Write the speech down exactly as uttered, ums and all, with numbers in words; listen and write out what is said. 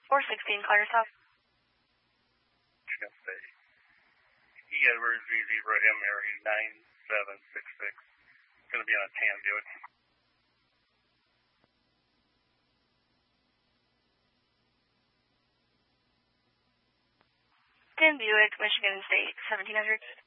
four sixteen, call yourself. Michigan State. E Edwards, Z zero M area nine seven six six. Going to be on a tan Buick. ten Buick, Michigan State, seventeen hundred.